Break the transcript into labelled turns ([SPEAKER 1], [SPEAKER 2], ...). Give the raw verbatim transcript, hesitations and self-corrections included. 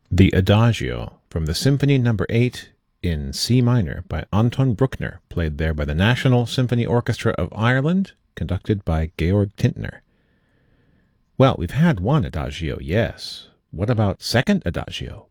[SPEAKER 1] The Adagio from the Symphony Number eight in C minor by Anton Bruckner, played there by the National Symphony Orchestra of Ireland, conducted by Georg Tintner. Well, we've had one Adagio, yes. What about second Adagio?